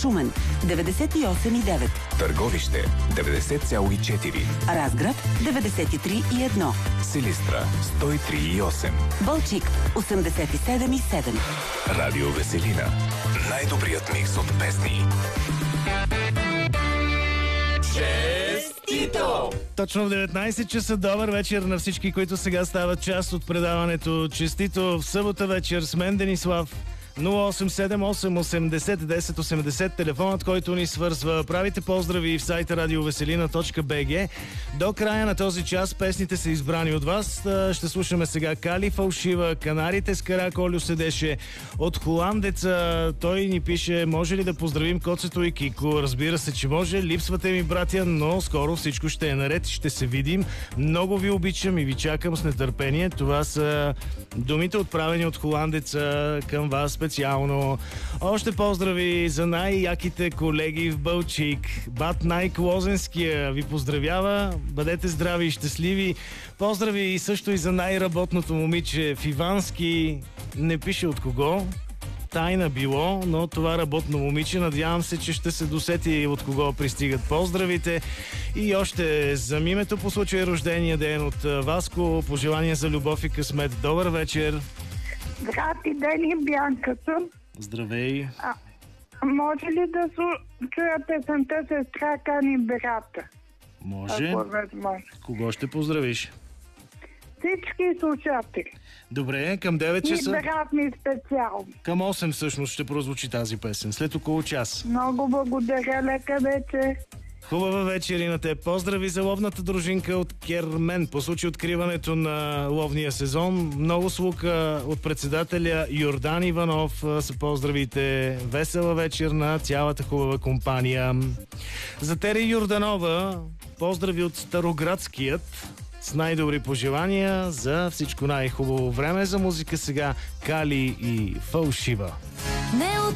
Шумен 98,9, Търговище 90,4, Разград 93,1, Силистра 103,8, Балчик 87,7. Радио Веселина. Най-добрият микс от песни. Честито! Точно в 19 часа. Добър вечер на всички, които сега стават част от предаването Честито в събота вечер с мен, Денислав. 0878801080, телефонът, който ни свързва. Правите поздрави в сайта radiovеселина.bg. До края на този час песните са избрани от вас. Ще слушаме сега Кали Фалшива, Канарите с кара. Колю седеше от холандеца. Той ни пише: може ли да поздравим Коцето и Кико? Разбира се, че може. Липсвате ми, братя, но скоро всичко ще е наред. Ще се видим. Много ви обичам и ви чакам с нетърпение. Това са думите, отправени от холандеца към вас специално. Още поздрави за най-яките колеги в Балчик. Бат Найк Лозенския ви поздравява. Бъдете здрави и щастливи. Поздрави също и за най-работното момиче в Ивански. Не пише от кого. Тайна било, но това работно момиче, надявам се, че ще се досети от кого пристигат поздравите. И още за мимето по случай рождения ден от Васко. Пожелания за любов и късмет. Добър вечер. Здрасти, Дени, Бянка съм. Здравей. Може ли да чуя песента Сестра кани брата? Може. Ако възможно. Кого ще поздравиш? Всички слушатели. Добре, към 9 часа. И брат ми специално. Към 8 всъщност ще прозвучи тази песен. След около час. Много благодаря, лека вечер. Хубава вечер и на те. Поздрави за ловната дружинка от Кермен по случай откриването на ловния сезон. Много слука от председателя Йордан Иванов са поздравите. Весела вечер на цялата хубава компания. За Тери Йорданова поздрави от Староградският с най-добри пожелания за всичко най-хубаво време. За музика сега Кали и Фалшива. Не